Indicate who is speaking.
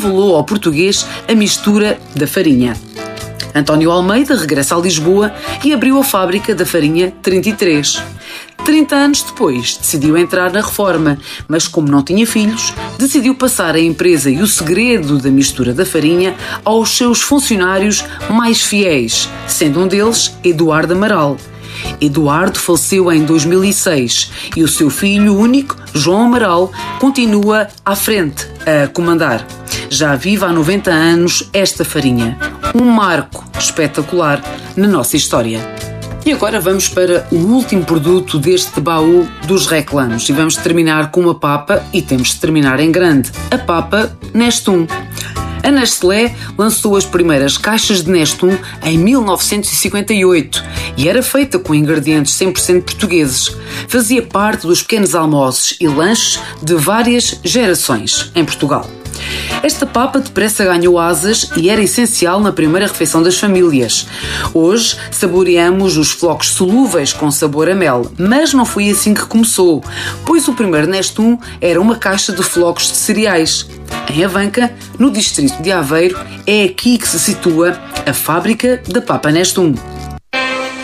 Speaker 1: revelou ao português a mistura da farinha. António Almeida regressa a Lisboa e abriu a fábrica da farinha 33. 30 anos depois, decidiu entrar na reforma, mas como não tinha filhos, decidiu passar a empresa e o segredo da mistura da farinha aos seus funcionários mais fiéis, sendo um deles Eduardo Amaral. Eduardo faleceu em 2006 e o seu filho único, João Amaral, continua à frente, a comandar. Já vive há 90 anos esta farinha. Um marco espetacular na nossa história. E agora vamos para o último produto deste baú dos reclamos e vamos terminar com uma papa, e temos de terminar em grande, a papa Nestum. A Nestlé lançou as primeiras caixas de Nestum em 1958 e era feita com ingredientes 100% portugueses. Fazia parte dos pequenos almoços e lanches de várias gerações em Portugal. Esta papa depressa ganhou asas e era essencial na primeira refeição das famílias. Hoje saboreamos os flocos solúveis com sabor a mel, mas não foi assim que começou, pois o primeiro Nestum era uma caixa de flocos de cereais. Em Avanca, no distrito de Aveiro, é aqui que se situa a fábrica da papa Nestum.